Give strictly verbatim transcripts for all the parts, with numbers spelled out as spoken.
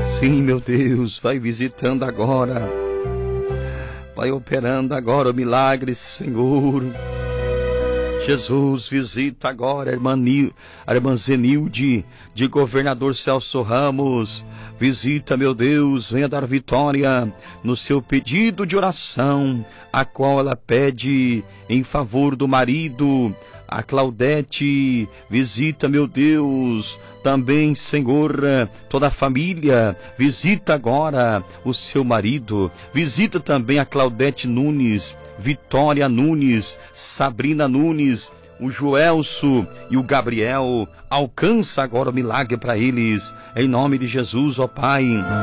Sim, meu Deus, vai visitando agora, vai operando agora o milagre, Senhor. Jesus, visita agora a irmã, Nil, a irmã Zenilde, de Governador Celso Ramos. Visita, meu Deus, venha dar vitória no seu pedido de oração, a qual ela pede em favor do marido. A Claudete, visita, meu Deus, também, Senhor, toda a família. Visita agora o seu marido. Visita também a Claudete Nunes, Vitória Nunes, Sabrina Nunes, o Joelso e o Gabriel. Alcança agora o milagre para eles, em nome de Jesus, ó Pai.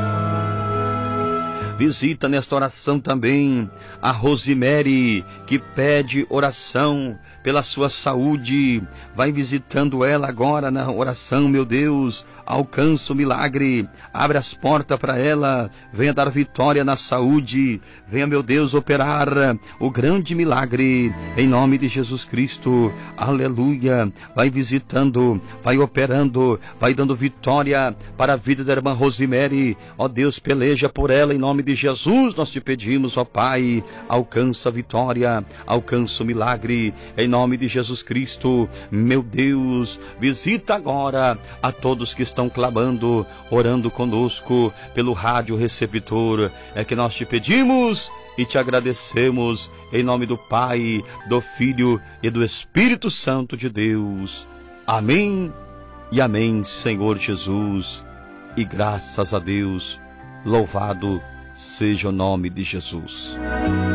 Visita nesta oração também a Rosemary, que pede oração pela sua saúde. Vai visitando ela agora na oração, meu Deus. Alcança o milagre, abre as portas para ela, venha dar vitória na saúde, venha, meu Deus, operar o grande milagre, em nome de Jesus Cristo, aleluia. Vai visitando, vai operando, vai dando vitória para a vida da irmã Rosemary, ó Deus, peleja por ela, em nome de Jesus, nós te pedimos, ó Pai, alcança a vitória, alcança o milagre, em nome de Jesus Cristo, meu Deus. Visita agora a todos que estão estão clamando, orando conosco pelo rádio receptor. É que nós te pedimos e te agradecemos em nome do Pai, do Filho e do Espírito Santo de Deus. Amém e amém, Senhor Jesus. E graças a Deus, louvado seja o nome de Jesus.